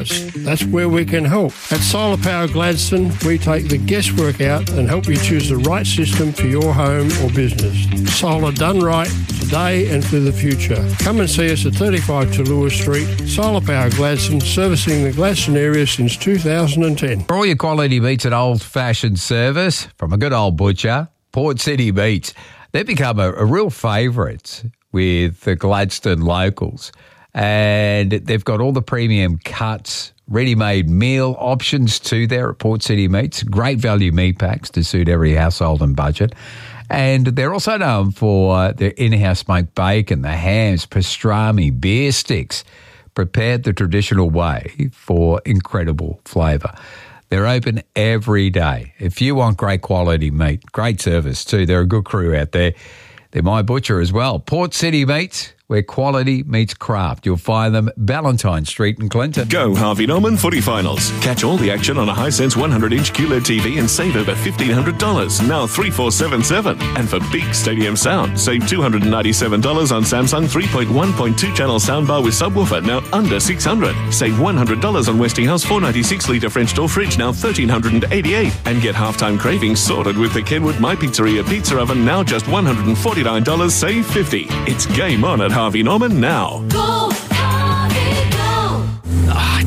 That's where we can help. At Solar Power Gladstone, we take the guesswork out and help you choose the right system for your home or business. Solar done right, today and for the future. Come and see us at 35 Talua Street. Solar Power Gladstone, servicing the Gladstone area since 2010. For all your quality meats and old-fashioned service from a good old butcher, Port City Meats, they've become a real favourite with the Gladstone locals. And they've got all the premium cuts, ready-made meal options too there at Port City Meats. Great value meat packs to suit every household and budget. And they're also known for their in-house smoked bacon, the hams, pastrami, beer sticks, prepared the traditional way for incredible flavour. They're open every day. If you want great quality meat, great service too, they're a good crew out there. They're my butcher as well. Port City Meats, where quality meets craft. You'll find them Ballantyne Street in Clinton. Go Harvey Norman Footy Finals. Catch all the action on a Hisense 100-inch QLED TV and save over $1,500, now 3477. And for big stadium sound, save $297 on Samsung 3.1.2 channel soundbar with subwoofer, now under $600. Save $100 on Westinghouse 496-litre French door fridge, now $1,388. And get halftime cravings sorted with the Kenwood My Pizzeria pizza oven, now just $149, save $50. It's game on at Harvey Norman now. Go, Harvey, go!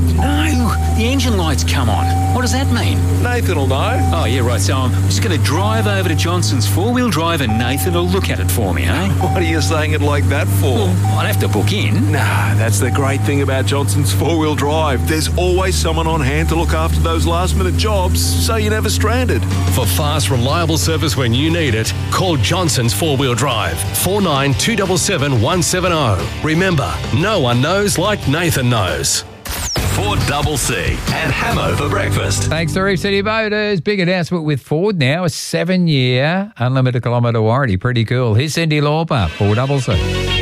No, the engine light's come on. What does that mean? Nathan will know. Oh, yeah, right. So I'm just going to drive over to Johnson's four-wheel drive and Nathan will look at it for me, eh? What are you saying it like that for? Well, I'd have to book in. Nah, that's the great thing about Johnson's four-wheel drive. There's always someone on hand to look after those last-minute jobs, so you're never stranded. For fast, reliable service when you need it, call Johnson's four-wheel drive, 49 277 170. Remember, no one knows like Nathan knows. Ford Double C and Hamo for breakfast. Thanks to Reef City Motors. Big announcement with Ford now, a 7-year unlimited kilometre warranty. Pretty cool. Here's Cyndi Lauper, Ford Double C.